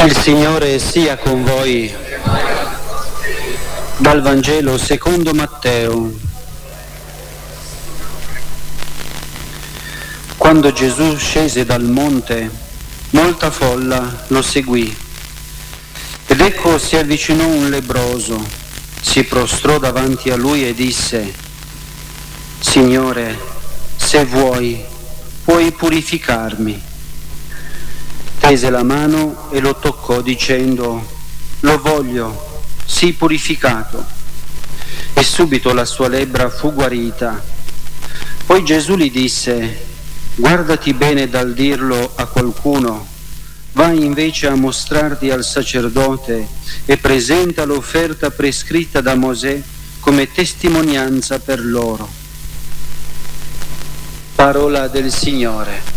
Il Signore sia con voi. Dal Vangelo secondo Matteo. Quando Gesù scese dal monte, molta folla lo seguì. Ed ecco si avvicinò un lebbroso, si prostrò davanti a lui e disse: Signore, se vuoi, puoi purificarmi. Tese la mano e lo toccò dicendo: lo voglio, sii purificato. E subito la sua lebbra fu guarita. Poi Gesù gli disse: guardati bene dal dirlo a qualcuno, vai invece a mostrarti al sacerdote e presenta l'offerta prescritta da Mosè come testimonianza per loro. Parola del Signore.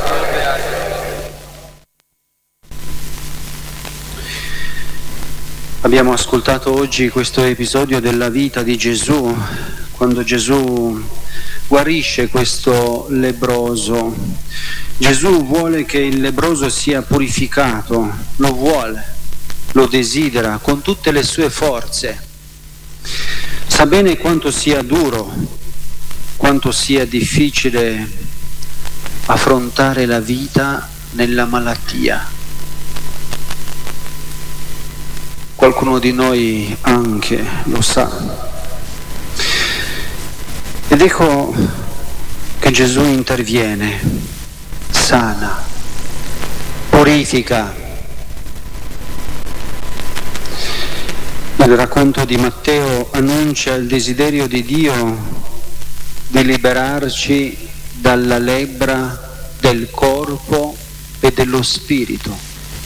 Abbiamo ascoltato oggi questo episodio della vita di Gesù, quando Gesù guarisce questo lebbroso. Gesù vuole che il lebbroso sia purificato, lo vuole, lo desidera con tutte le sue forze. Sa bene quanto sia duro, quanto sia difficile affrontare la vita nella malattia. Qualcuno di noi anche lo sa. Ed ecco che Gesù interviene, sana, purifica. Il racconto di Matteo annuncia il desiderio di Dio di liberarci dalla lebbra del corpo e dello spirito.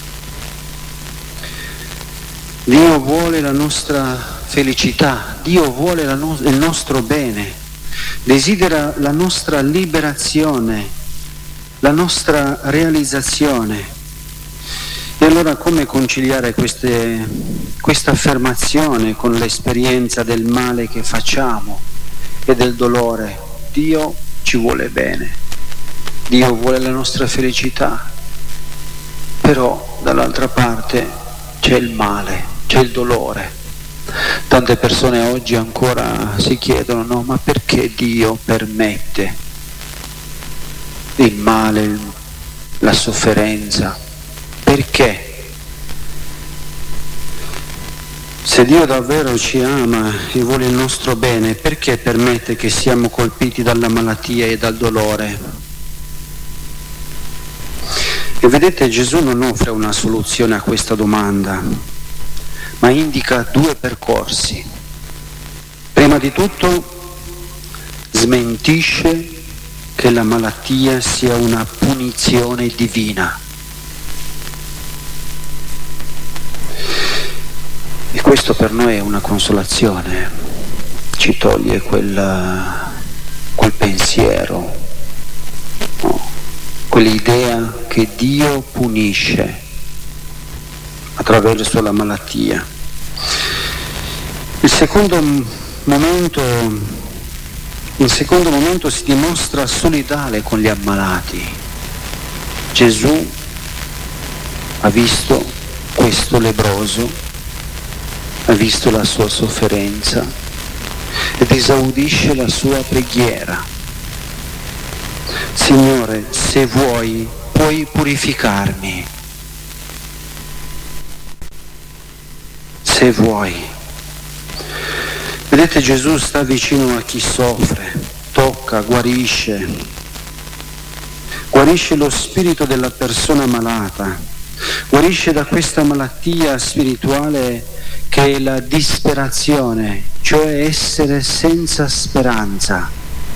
Dio vuole la nostra felicità, Dio vuole il nostro bene, desidera la nostra liberazione, la nostra realizzazione. E allora come conciliare questa affermazione con l'esperienza del male che facciamo e del dolore? Dio ci vuole bene, Dio vuole la nostra felicità, però dall'altra parte c'è il male, c'è il dolore. Tante persone oggi ancora si chiedono: no, ma perché Dio permette il male, la sofferenza? Perché? Se Dio davvero ci ama e vuole il nostro bene, perché permette che siamo colpiti dalla malattia e dal dolore? E vedete, Gesù non offre una soluzione a questa domanda, ma indica due percorsi. Prima di tutto smentisce che la malattia sia una punizione divina. E questo per noi è una consolazione, ci toglie quel pensiero, no? Quell'idea che Dio punisce attraverso la malattia. In secondo momento si dimostra solidale con gli ammalati. Gesù ha visto questo lebbroso, ha visto la sua sofferenza ed esaudisce la sua preghiera. Signore, se vuoi, puoi purificarmi. Se vuoi. Vedete, Gesù sta vicino a chi soffre, tocca, guarisce lo spirito della persona malata, guarisce da questa malattia spirituale che è la disperazione, cioè essere senza speranza.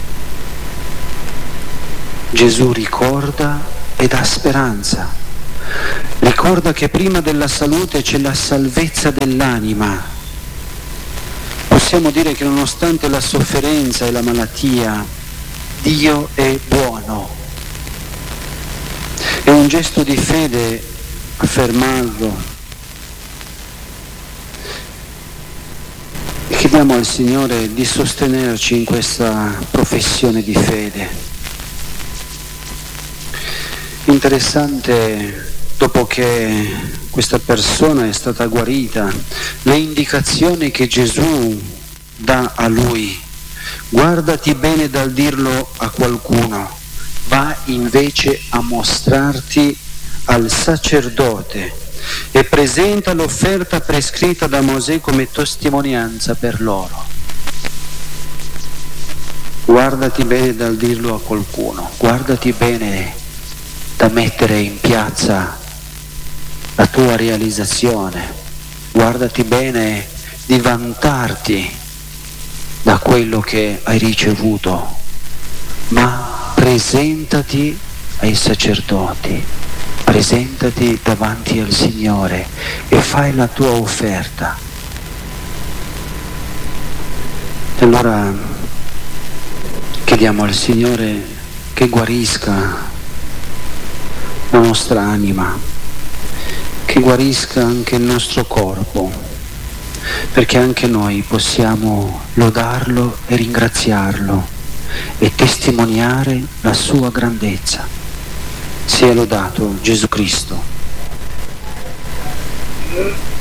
Gesù ricorda e dà speranza. Ricorda che prima della salute c'è la salvezza dell'anima. Possiamo dire che nonostante la sofferenza e la malattia, Dio è buono. È un gesto di fede affermarlo. E chiediamo al Signore di sostenerci in questa professione di fede. Interessante dopo che questa persona è stata guarita, le indicazioni che Gesù dà a lui: guardati bene dal dirlo a qualcuno, va invece a mostrarti al sacerdote e presenta l'offerta prescritta da Mosè come testimonianza per loro. Guardati bene dal dirlo a qualcuno, guardati bene da mettere in piazza la tua realizzazione, guardati bene di vantarti da quello che hai ricevuto, ma presentati ai sacerdoti, presentati davanti al Signore e fai la tua offerta. E allora chiediamo al Signore che guarisca la nostra anima, che guarisca anche il nostro corpo, perché anche noi possiamo lodarlo e ringraziarlo e testimoniare la sua grandezza. Sia lodato Gesù Cristo.